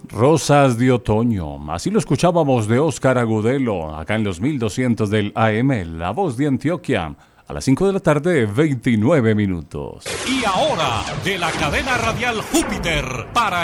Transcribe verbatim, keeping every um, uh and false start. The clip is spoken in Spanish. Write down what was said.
Rosas de otoño, así lo escuchábamos de Óscar Agudelo, acá en los mil doscientos del A M, La Voz de Antioquia, a las cinco de la tarde, veintinueve minutos. Y ahora, de la cadena radial Júpiter, para